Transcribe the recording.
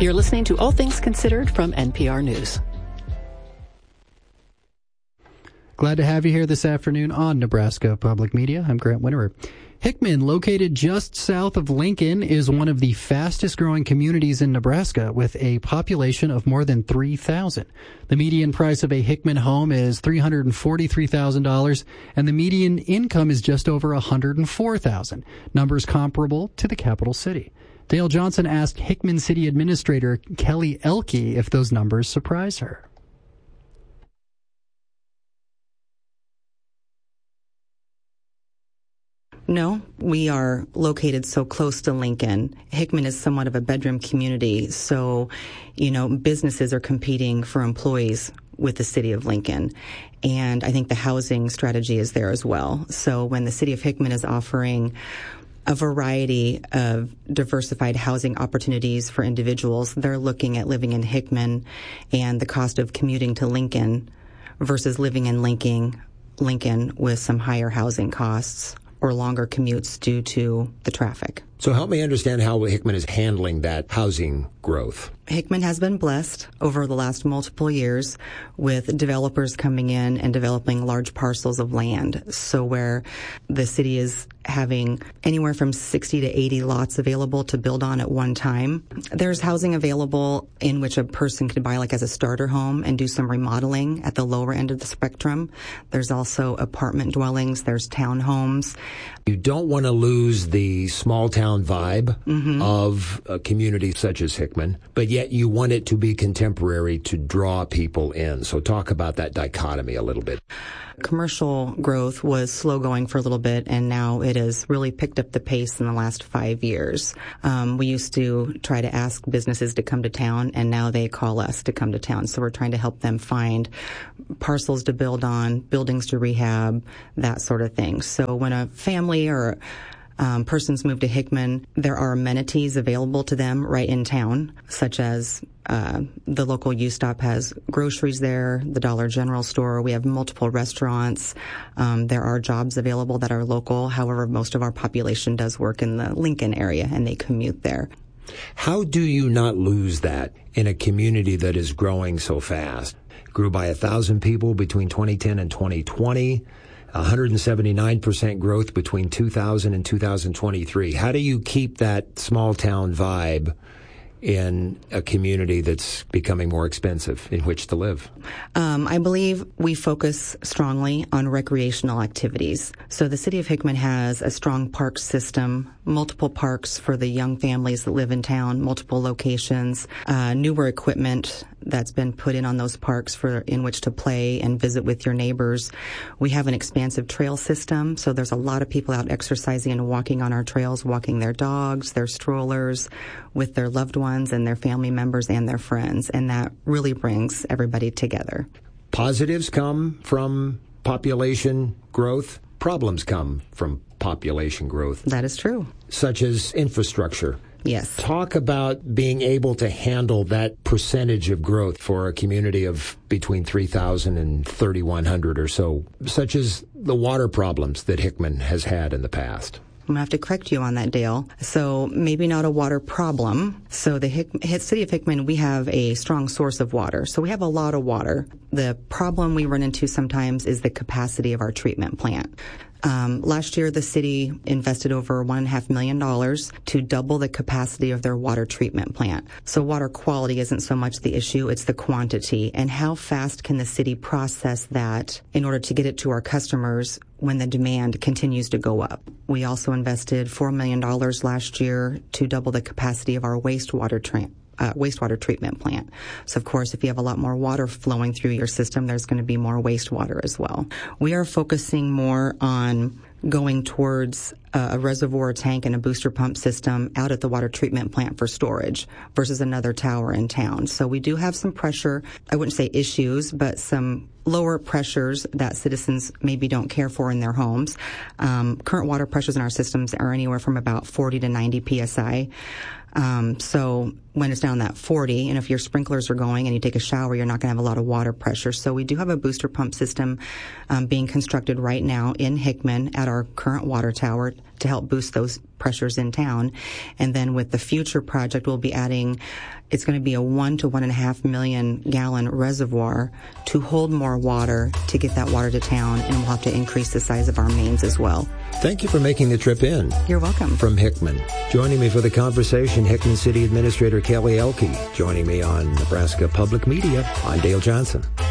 You're listening to All Things Considered from NPR News. Glad to have you here this afternoon on Nebraska Public Media. I'm Grant Winterer. Hickman, located just south of Lincoln, is one of the fastest growing communities in Nebraska with a population of more than 3,000. The median price of a Hickman home is $343,000 and the median income is just over $104,000, numbers comparable to the capital city. Dale Johnson asked Hickman City Administrator Kelly Elke if those numbers surprise her. No, we are located so close to Lincoln. Hickman is somewhat of a bedroom community, so, businesses are competing for employees with the city of Lincoln. And I think the housing strategy is there as well. So when the city of Hickman is offering a variety of diversified housing opportunities for individuals, they're looking at living in Hickman and the cost of commuting to Lincoln versus living in Lincoln with some higher housing costs or longer commutes due to the traffic. So help me understand how Hickman is handling that housing growth. Hickman has been blessed over the last multiple years with developers coming in and developing large parcels of land. So where the city is having anywhere from 60 to 80 lots available to build on at one time, there's housing available in which a person could buy like as a starter home and do some remodeling at the lower end of the spectrum. There's also apartment dwellings, there's townhomes. You don't want to lose the small town vibe of a community such as Hickman, but yet you want it to be contemporary to draw people in. So talk about that dichotomy a little bit. Commercial growth was slow going for a little bit, and now it has really picked up the pace in the last 5 years. We used to try to ask businesses to come to town, and now they call us to come to town. So we're trying to help them find parcels to build on, buildings to rehab, that sort of thing. So when a family or persons move to Hickman, there are amenities available to them right in town, such as the local U-Stop has groceries there, the Dollar General store. We have multiple restaurants. There are jobs available that are local. However, most of our population does work in the Lincoln area, and they commute there. How do you not lose that in a community that is growing so fast? Grew by 1,000 people between 2010 and 2020. 179% growth between 2000 and 2023. How do you keep that small town vibe in a community that's becoming more expensive in which to live? I believe we focus strongly on recreational activities. So the city of Hickman has a strong park system, multiple parks for the young families that live in town, multiple locations, newer equipment that's been put in on those parks in which to play and visit with your neighbors. We have an expansive trail system, so there's a lot of people out exercising and walking on our trails, walking their dogs, their strollers, with their loved ones and their family members and their friends, and that really brings everybody together. Positives come from population growth. Problems come from population growth. That is true. Such as infrastructure. Yes. Talk about being able to handle that percentage of growth for a community of between 3,000 and 3,100 or so, such as the water problems that Hickman has had in the past. I'm going to have to correct you on that, Dale. So maybe not a water problem. So the city of Hickman, we have a strong source of water. So we have a lot of water. The problem we run into sometimes is the capacity of our treatment plant. Last year, the city invested over $1.5 million to double the capacity of their water treatment plant. So water quality isn't so much the issue, it's the quantity. And how fast can the city process that in order to get it to our customers when the demand continues to go up? We also invested $4 million last year to double the capacity of our wastewater treatment plant. So, of course, if you have a lot more water flowing through your system, there's going to be more wastewater as well. We are focusing more on going towards a reservoir tank and a booster pump system out at the water treatment plant for storage versus another tower in town. So we do have some pressure, I wouldn't say issues, but some lower pressures that citizens maybe don't care for in their homes. Current water pressures in our systems are anywhere from about 40 to 90 psi. So when it's down that 40, and if your sprinklers are going and you take a shower, you're not going to have a lot of water pressure. So we do have a booster pump system being constructed right now in Hickman at our current water tower to help boost those pressures in town. And then with the future project, we'll be adding, it's going to be a 1 to 1.5 million gallon reservoir to hold more water to get that water to town, and we'll have to increase the size of our mains as well. Thank you for making the trip in. You're welcome. From Hickman. Joining me for the conversation, Hickman City Administrator Kelly Elke. Joining me on Nebraska Public Media, I'm Dale Johnson.